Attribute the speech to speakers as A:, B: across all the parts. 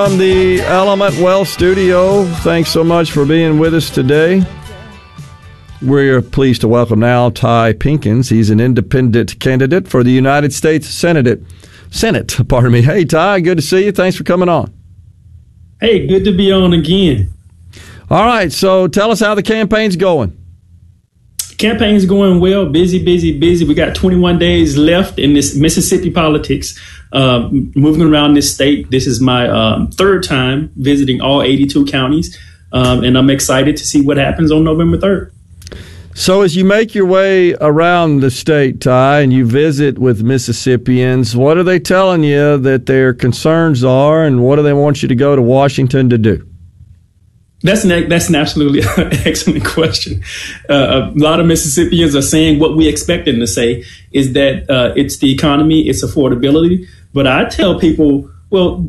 A: From the Element Wealth Studio, thanks so much for being with us today. We're pleased to welcome now Ty Pinkins. He's an independent candidate for the United States Senate. Hey, Ty, good to see you. Thanks for coming on.
B: Hey, good to be on again.
A: All right, so tell us how the campaign's going.
B: Campaign's going well, busy. We got 21 days left in this Mississippi politics. Moving around this state. This is my third time visiting all 82 counties, and I'm excited to see what happens on November 3rd.
A: So as you make your way around the state, Ty, and you visit with Mississippians, what are they telling you that their concerns are, and what do they want you to go to Washington to do?
B: That's an absolutely excellent question. A lot of Mississippians are saying what we expect them to say is that it's the economy, it's affordability. But I tell people, well,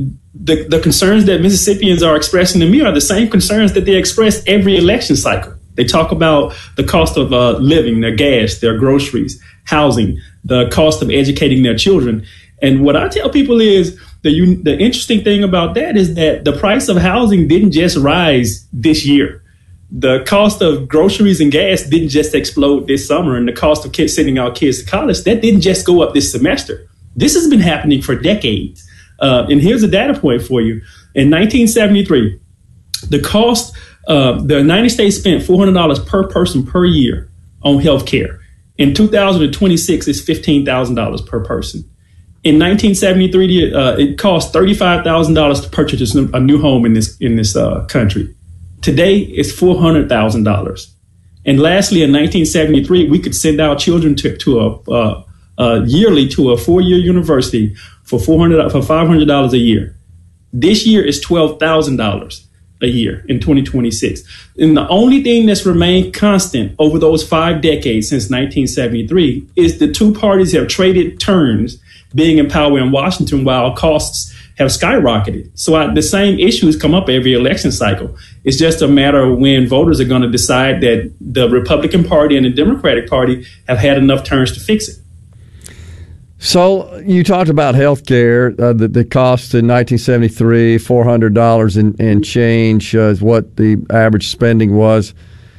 B: the concerns that Mississippians are expressing to me are the same concerns that they express every election cycle. They talk about the cost of living, their gas, their groceries, housing, the cost of educating their children. And what I tell people is the interesting thing about that is that the price of housing didn't just rise this year. The cost of groceries and gas didn't just explode this summer, and the cost of sending our kids to college, that didn't just go up this semester. This has been happening for decades. And here's a data point for you. In 1973, the cost, the United States spent $400 per person per year on health care. In 2026, it's $15,000 per person. In 1973, it cost $35,000 to purchase a new home in this country. Today, it's $400,000. And lastly, in 1973, we could send our children to yearly to a 4-year university for $500 a year. This year is $12,000 a year in 2026. And the only thing that's remained constant over those 5 decades since 1973 is the two parties have traded turns being in power in Washington while costs have skyrocketed. So the same issues come up every election cycle. It's just a matter of when voters are going to decide that the Republican Party and the Democratic Party have had enough turns to fix it.
A: So you talked about health care. The cost in 1973, $400 and change is what the average spending was.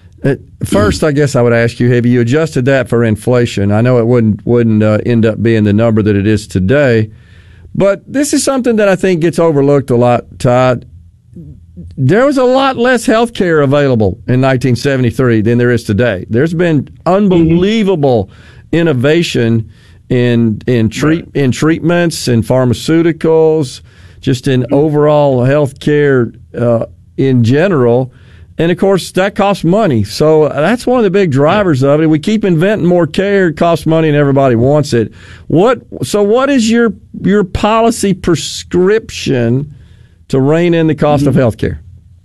A: First, I guess I would ask you, have you adjusted that for inflation? I know it wouldn't end up being the number that it is today, but this is something that I think gets overlooked a lot, Todd. There was a lot less health care available in 1973 than there is today. There's been unbelievable innovation in treatments, in pharmaceuticals, just in overall health care in general. And, of course, that costs money. So that's one of the big drivers of it. We keep inventing more care. It costs money and everybody wants it. What is your policy prescription to rein in the cost of health care?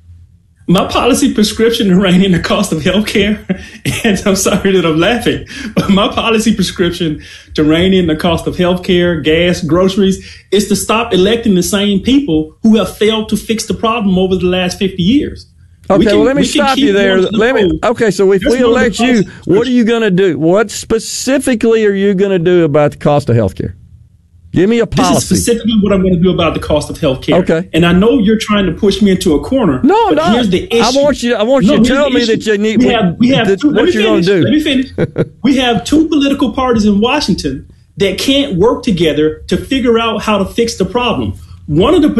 B: My policy prescription to rein in the cost of health care, and I'm sorry that I'm laughing, but my policy prescription to rein in the cost of health care, gas, groceries, is to stop electing the same people who have failed to fix the problem over the last 50 years.
A: Okay, well, let me stop you there. Okay, so if we elect you, what are you going to do? What specifically are you going to do about the cost of health care? Give me a policy.
B: This is specifically what I'm going to do about the cost of health care.
A: Okay.
B: And I know you're trying to push me into a corner.
A: No,
B: but here's the issue.
A: I want you to tell me that you need what you're going to do.
B: Let me finish. We have two political parties in Washington that can't work together to figure out how to fix the problem. One of the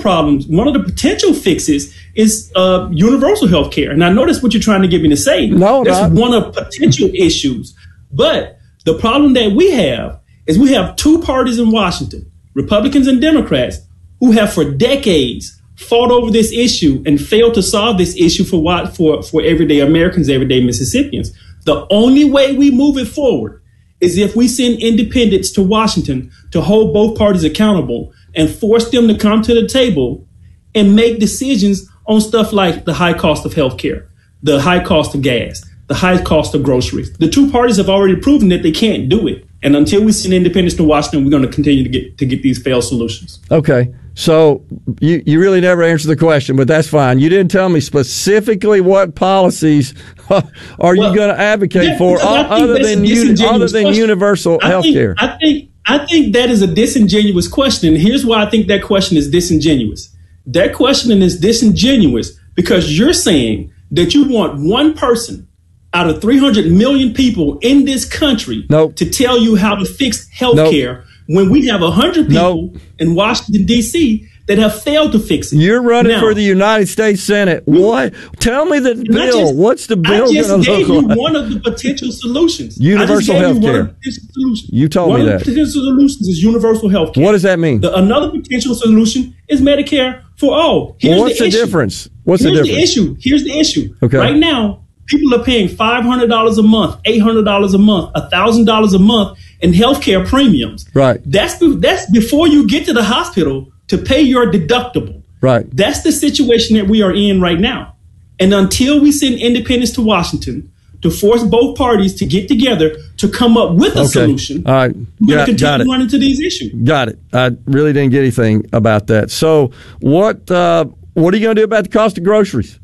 B: potential fixes is universal health care. And I know that's what you're trying to get me to say.
A: No,
B: that's one of potential issues. But the problem that we have is we have two parties in Washington, Republicans and Democrats, who have for decades fought over this issue and failed to solve this issue for everyday Americans, everyday Mississippians. The only way we move it forward is if we send independents to Washington to hold both parties accountable and force them to come to the table and make decisions on stuff like the high cost of health care, the high cost of gas, the high cost of groceries. The two parties have already proven that they can't do it. And until we send independents to Washington, we're going to continue to get these failed solutions.
A: Okay. So you really never answered the question, but that's fine. You didn't tell me specifically what policies are you going to advocate for other than universal health care.
B: I I think that is a disingenuous question. And here's why I think that question is disingenuous. That question is disingenuous because you're saying that you want one person out of 300 million people in this country to tell you how to fix healthcare when we have 100 people in Washington, D.C. that have failed to fix it.
A: You're running for the United States Senate. What? Tell me the bill. What's the bill going to look like?
B: I just gave you one of the potential solutions.
A: Universal health care. You told me that.
B: One of the potential solutions is universal health care.
A: What does that mean?
B: Another potential solution is Medicare for all.
A: What's the difference? What's the difference?
B: Here's the issue.
A: Okay.
B: Right now, people are paying $500 a month, $800 a month, $1,000 a month in healthcare premiums.
A: Right.
B: That's before you get to the hospital to pay your deductible.
A: Right.
B: That's the situation that we are in right now. And until we send independents to Washington to force both parties to get together to come up with a solution,
A: all right,
B: we're going to continue to run into these issues.
A: Got it. I really didn't get anything about that. So what are you going to do about the cost of groceries?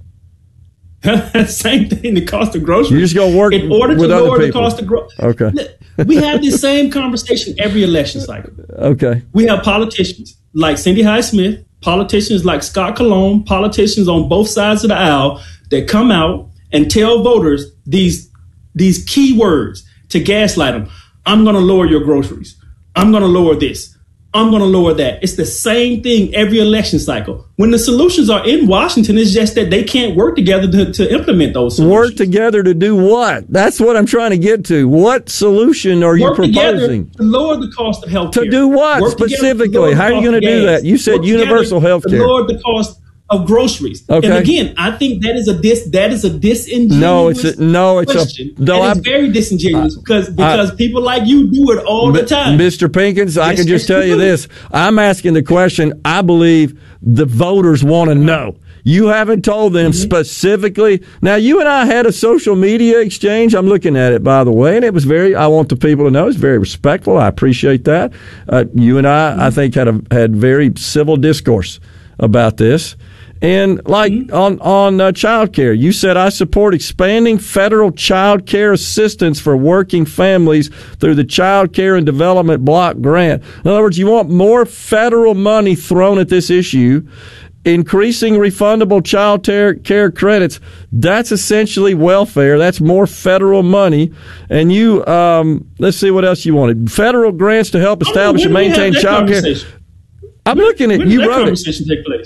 B: Same thing, the cost of groceries.
A: You're just going to work
B: in order
A: with
B: to
A: other
B: lower
A: people.
B: The cost of groceries.
A: Okay.
B: We have this same conversation every election cycle.
A: Okay.
B: We have politicians like Cindy Hyde-Smith, politicians like Scott Cologne, politicians on both sides of the aisle that come out and tell voters these key words to gaslight them. I'm going to lower your groceries. I'm going to lower this. I'm going to lower that. It's the same thing every election cycle. When the solutions are in Washington, it's just that they can't work together to implement those solutions.
A: Work together to do what? That's what I'm trying to get to. What solution are you proposing?
B: To lower the cost of health care.
A: To do what specifically? How are you going to do that? You said universal health care.
B: To lower the cost of groceries.
A: Okay.
B: And again, I think that is a disingenuous question. It's very disingenuous because people like you do it all the time.
A: Mr. Pinkins, I can just tell you this. I'm asking the question I believe the voters want to know. You haven't told them specifically. Now, you and I had a social media exchange. I'm looking at it, by the way, and it was I want the people to know, it's very respectful. I appreciate that. You and I think, had very civil discourse about this. And on child care, you said, I support expanding federal child care assistance for working families through the Child Care and Development Block Grant. In other words, you want more federal money thrown at this issue, increasing refundable child care credits. That's essentially welfare. That's more federal money. And you, let's see what else you wanted. Federal grants to help establish and maintain child care. I'm looking at you.
B: When did that conversation take place?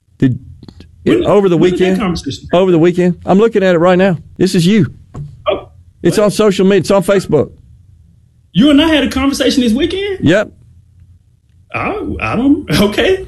A: Over the weekend. Over the weekend. I'm looking at it right now. This is you.
B: Oh,
A: it's on social media. It's on Facebook.
B: You and I had a conversation this weekend?
A: Yep.
B: I don't. Okay.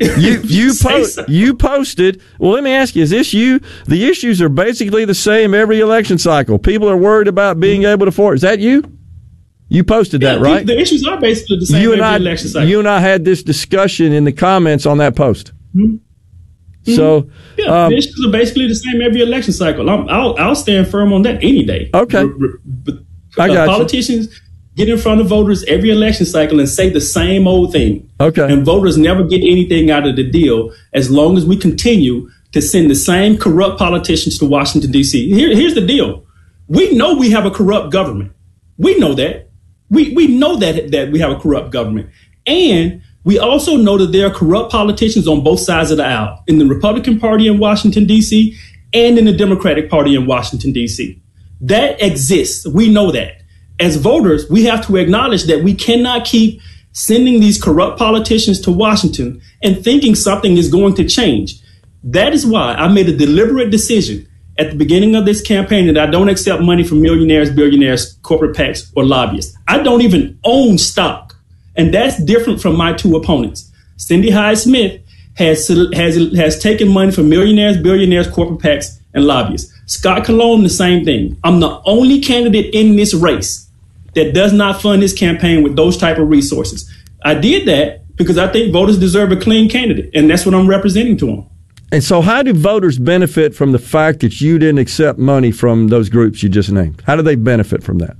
A: You posted. Well, let me ask you: is this you? The issues are basically the same every election cycle. People are worried about being able to afford. Is that you? You posted that, right?
B: The issues are basically the same every election cycle.
A: You and I had this discussion in the comments on that post.
B: Mm-hmm.
A: So
B: the issues are basically the same every election cycle. I'll stand firm on that any day.
A: Okay,
B: I got politicians get in front of voters every election cycle and say the same old thing.
A: Okay,
B: and voters never get anything out of the deal as long as we continue to send the same corrupt politicians to Washington D.C. Here's the deal: we know we have a corrupt government. We know that. We know that we have a corrupt government, and we also know that there are corrupt politicians on both sides of the aisle, in the Republican Party in Washington, D.C., and in the Democratic Party in Washington, D.C. That exists. We know that. As voters, we have to acknowledge that we cannot keep sending these corrupt politicians to Washington and thinking something is going to change. That is why I made a deliberate decision at the beginning of this campaign that I don't accept money from millionaires, billionaires, corporate PACs, or lobbyists. I don't even own stock. And that's different from my two opponents. Cindy Hyde-Smith has taken money from millionaires, billionaires, corporate PACs, and lobbyists. Scott Cologne, the same thing. I'm the only candidate in this race that does not fund his campaign with those type of resources. I did that because I think voters deserve a clean candidate, and that's what I'm representing to them.
A: And so how do voters benefit from the fact that you didn't accept money from those groups you just named? How do they benefit from that?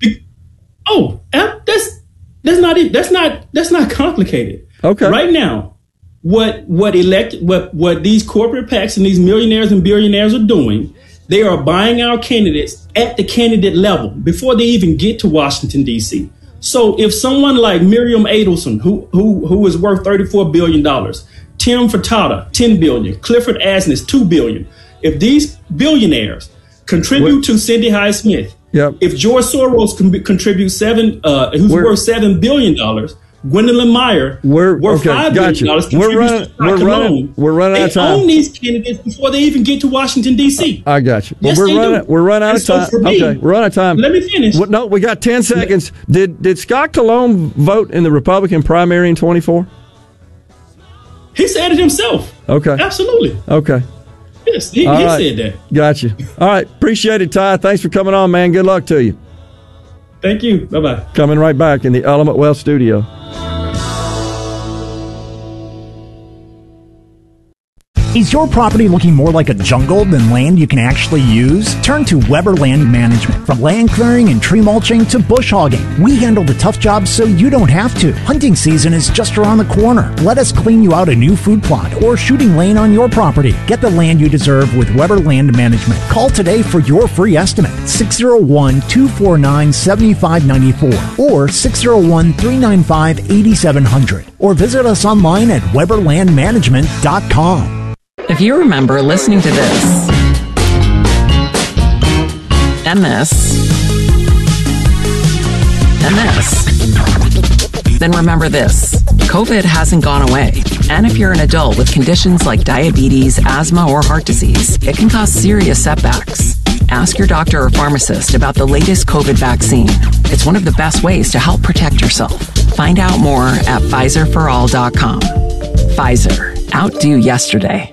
A: That's not complicated. Okay.
B: Right now, what these corporate PACs and these millionaires and billionaires are doing, they are buying our candidates at the candidate level before they even get to Washington, D.C. So if someone like Miriam Adelson, who is worth $34 billion, Tim Furtada, $10 billion, Clifford Asness, $2 billion, if these billionaires contribute to Cindy Hyde-Smith, if George Soros contributes worth $7 billion, Gwendolyn Meyer, worth $5 billion,
A: we're running out of time.
B: They own these candidates before they even get to Washington, D.C.
A: I got you.
B: Yes,
A: we're running out of time. We're running out of time.
B: Let me finish.
A: No, we got 10 seconds. Did Scott Cologne vote in the Republican primary in 24?
B: He said it himself.
A: Okay.
B: Absolutely.
A: Okay.
B: Yes, he said that.
A: Got you. All right. Appreciate it, Ty. Thanks for coming on, man. Good luck to you.
B: Thank you. Bye-bye.
A: Coming right back in the Element Wealth studio.
C: Is your property looking more like a jungle than land you can actually use? Turn to Weber Land Management. From land clearing and tree mulching to bush hogging, we handle the tough jobs so you don't have to. Hunting season is just around the corner. Let us clean you out a new food plot or shooting lane on your property. Get the land you deserve with Weber Land Management. Call today for your free estimate. 601-249-7594 or 601-395-8700. Or visit us online at weberlandmanagement.com.
D: If you remember listening to this, and this, and this, then remember this. COVID hasn't gone away. And if you're an adult with conditions like diabetes, asthma, or heart disease, it can cause serious setbacks. Ask your doctor or pharmacist about the latest COVID vaccine. It's one of the best ways to help protect yourself. Find out more at PfizerForAll.com. Pfizer. Outdo yesterday.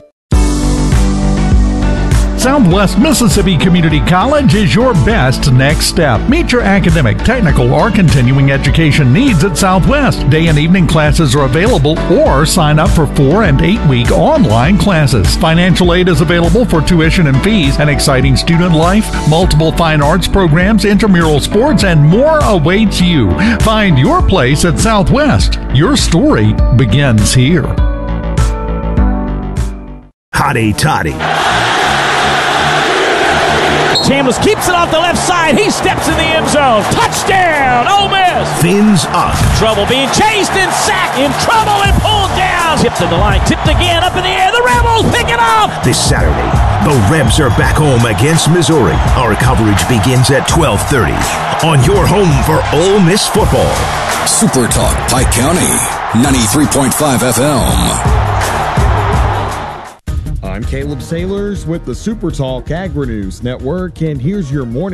E: Southwest Mississippi Community College is your best next step. Meet your academic, technical, or continuing education needs at Southwest. Day and evening classes are available, or sign up for 4- and 8-week online classes. Financial aid is available for tuition and fees, an exciting student life, multiple fine arts programs, intramural sports, and more awaits you. Find your place at Southwest. Your story begins here.
F: Hotty toddy.
G: Chambliss keeps it off the left side. He steps in the end zone. Touchdown, Ole Miss.
F: Fins up.
G: Trouble being chased and sacked. In trouble and pulled down. Tipped to the line. Tipped again. Up in the air. The Rebels pick it up.
F: This Saturday, the Rebs are back home against Missouri. Our coverage begins at 12:30 on your home for Ole Miss football.
H: Super Talk Pike County, 93.5 FM.
I: I'm Caleb Sailors with the Super Talk Agri-News Network, and here's your morning